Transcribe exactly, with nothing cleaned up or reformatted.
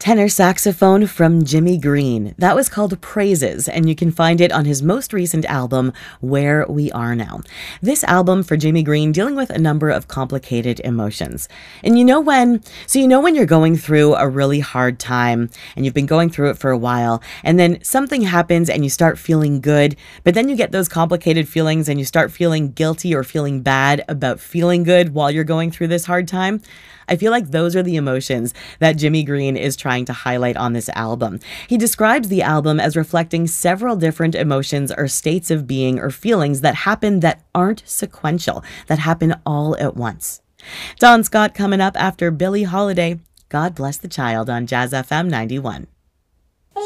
tenor saxophone from Jimmy Green. That was called Praises, and you can find it on his most recent album, Where We Are Now. This album for Jimmy Green dealing with a number of complicated emotions. And you know when, so you know when you're going through a really hard time, and you've been going through it for a while, and then something happens and you start feeling good, but then you get those complicated feelings and you start feeling guilty or feeling bad about feeling good while you're going through this hard time? I feel like those are the emotions that Jimmy Green is trying to highlight on this album. He describes the album as reflecting several different emotions or states of being or feelings that happen that aren't sequential, that happen all at once. Dawn Scott coming up after Billie Holiday. God Bless the Child on Jazz F M ninety-one.